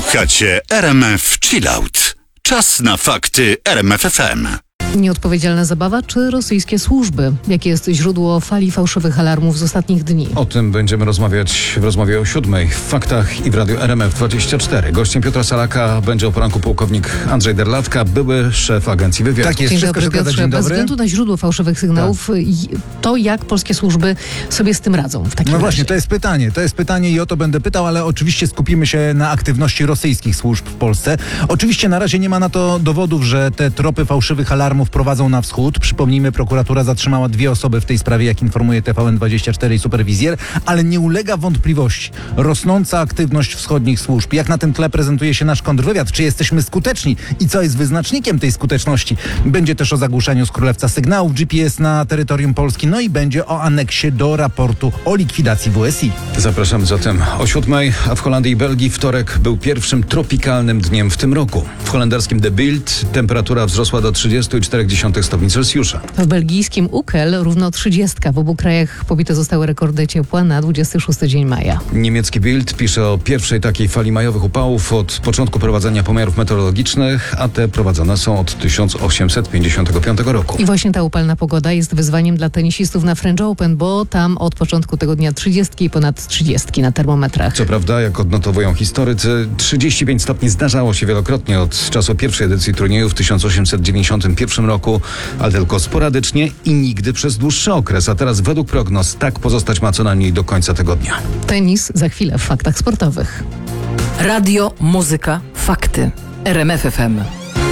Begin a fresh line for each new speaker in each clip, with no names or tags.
Słuchacie RMF Chillout. Czas na fakty RMF FM.
Nieodpowiedzialna zabawa czy rosyjskie służby? Jakie jest źródło fali fałszywych alarmów z ostatnich dni?
O tym będziemy rozmawiać w rozmowie o 7:00 w Faktach i w Radiu RMF24. Gościem Piotra Salaka będzie o poranku pułkownik Andrzej Derlatka, były szef Agencji Wywiadu.
Tak jest,
Dzień
wszystko
dobry,
się zgadza.
Piotrze.
Dzień
Bez
dobry.
względu na źródło fałszywych sygnałów, to jak polskie służby sobie z tym radzą w takim
No
razie?
właśnie, to jest pytanie i o to będę pytał, ale oczywiście skupimy się na aktywności rosyjskich służb w Polsce. Oczywiście na razie nie ma na to dowodów, że te tropy fałszywych alarmów prowadzą na wschód. Przypomnijmy, prokuratura zatrzymała 2 osoby w tej sprawie, jak informuje TVN24 i Superwizjer, ale nie ulega wątpliwości rosnąca aktywność wschodnich służb. Jak na tym tle prezentuje się nasz kontrwywiad? Czy jesteśmy skuteczni? I co jest wyznacznikiem tej skuteczności? Będzie też o zagłuszaniu z Królewca sygnałów GPS na terytorium Polski, no i będzie o aneksie do raportu o likwidacji WSI.
Zapraszam zatem o 7:00, a w Holandii i Belgii wtorek był pierwszym tropikalnym dniem w tym roku. W holenderskim De Bild temperatura wzrosła do 30,4 stopni Celsjusza.
W belgijskim Ukel równo 30. W obu krajach pobite zostały rekordy ciepła na 26 dzień maja.
Niemiecki Bild pisze o pierwszej takiej fali majowych upałów od początku prowadzenia pomiarów meteorologicznych, a te prowadzone są od 1855 roku.
I właśnie ta upalna pogoda jest wyzwaniem dla tenisistów na French Open, bo tam od początku tego dnia 30 i ponad 30 na termometrach.
Co prawda, jak odnotowują historycy, 35 stopni zdarzało się wielokrotnie od czasu pierwszej edycji turnieju w 1891 roku, ale tylko sporadycznie i nigdy przez dłuższy okres. A teraz według prognoz tak pozostać ma co najmniej do końca tygodnia.
Tenis za chwilę w Faktach Sportowych.
Radio, muzyka, fakty. RMF FM.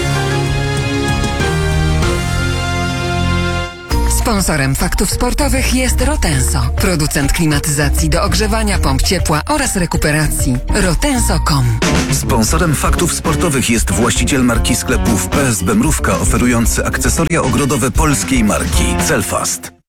Sponsorem Faktów Sportowych jest Rotenso, producent klimatyzacji do ogrzewania, pomp ciepła oraz rekuperacji. Rotenso.com.
Sponsorem Faktów Sportowych jest właściciel marki sklepów PSB Mrówka, oferujący akcesoria ogrodowe polskiej marki Celfast.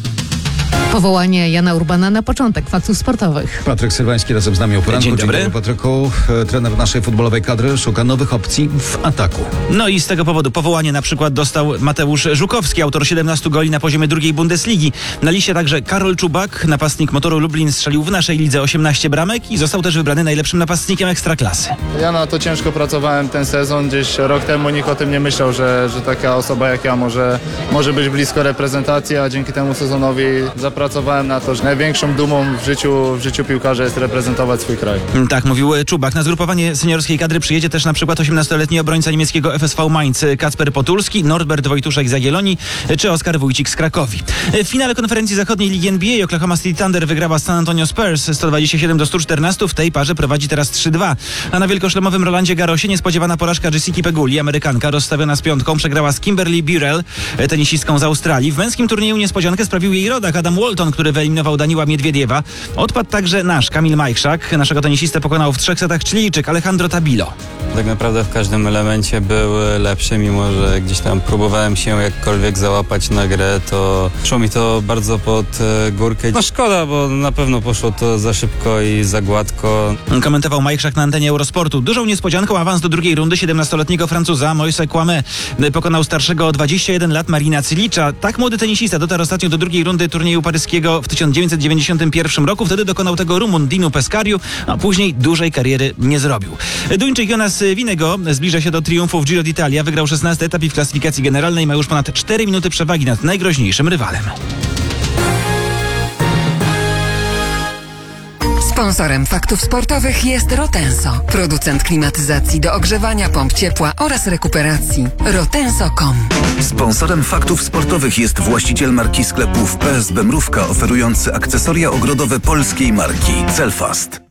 Powołanie Jana Urbana na początek Faktów Sportowych.
Patryk Sylwański razem z nami o poranku.
Dzień dobry.
Patryku. Trener naszej futbolowej kadry szuka nowych opcji w ataku.
No i z tego powodu powołanie na przykład dostał Mateusz Żukowski, autor 17 goli na poziomie drugiej Bundesligi. Na liście także Karol Czubak, napastnik Motoru Lublin, strzelił w naszej lidze 18 bramek i został też wybrany najlepszym napastnikiem Ekstraklasy.
Ja na to ciężko pracowałem ten sezon. Gdzieś rok temu nikt o tym nie myślał, że taka osoba jak ja może być blisko reprezentacji, a dzięki temu sezonowi zapracowałem na to, że największą dumą w życiu piłkarza jest reprezentować swój kraj.
Tak mówił Czubak. Na zgrupowanie seniorskiej kadry przyjedzie też na przykład 18-letni obrońca niemieckiego FSV Mainz Kacper Potulski, Norbert Wojtuszek z Jagiellonii czy Oskar Wójcik z Krakowi. W finale konferencji zachodniej Ligi NBA Oklahoma City Thunder wygrała San Antonio Spurs 127-114. W tej parze prowadzi teraz 3-2. A na wielkoszlemowym Rolandzie Garrosie niespodziewana porażka Jessiki Peguli, Amerykanka rozstawiona z piątką, przegrała z Kimberly Burrell, tenisistką z Australii. W męskim turnieju niespodziankę sprawił jej rodak Adam Walton, który wyeliminował Daniła Miedwiediewa. Odpadł także nasz Kamil Majchrzak. Naszego tenisistę pokonał w 3 setach Chilijczyk Alejandro Tabilo.
Tak naprawdę w każdym elemencie był lepszy, mimo że gdzieś tam próbowałem się jakkolwiek załapać na grę, to szło mi to bardzo pod górkę. No szkoda, bo na pewno poszło to za szybko i za gładko.
Komentował Majchrzak na antenie Eurosportu. Dużą niespodzianką awans do drugiej rundy 17-letniego Francuza Moise Kouamé pokonał starszego o 21 lat Marina Cilicza. Tak młody tenisista dotarł ostatnio do drugiej rundy turnieju paryskiego w 1991 roku. Wtedy dokonał tego Rumun Dinu Pescariu, a później dużej kariery nie zrobił. Duńczyk Jonas Winego zbliża się do triumfu w Giro d'Italia. Wygrał 16 etap i w klasyfikacji generalnej ma już ponad 4 minuty przewagi nad najgroźniejszym rywalem.
Sponsorem Faktów Sportowych jest Rotenso, producent klimatyzacji do ogrzewania, pomp ciepła oraz rekuperacji. Rotenso.com.
Sponsorem Faktów Sportowych jest właściciel marki sklepów PSB Mrówka, oferujący akcesoria ogrodowe polskiej marki Celfast.